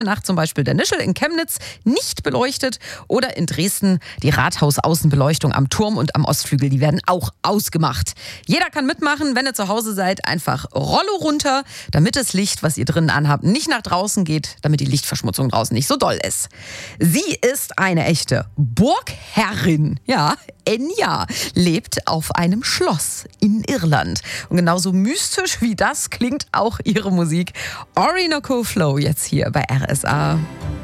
Nacht zum Beispiel der Nischel in Chemnitz nicht beleuchtet oder in Dresden die Rathausaußenbeleuchtung am Turm und am Ostflügel, die werden auch ausgemacht. Jeder kann mitmachen, wenn ihr zu Hause seid, einfach Rollo runter, damit das Licht, was ihr drinnen anhabt, nicht nach draußen geht, damit die Lichtverschmutzung draußen nicht so doll ist. Sie ist eine echte Burgherrin, ja. Enya lebt auf einem Schloss in Irland. Und genauso mystisch wie das klingt auch ihre Musik. Orinoco Flow jetzt hier bei RSA.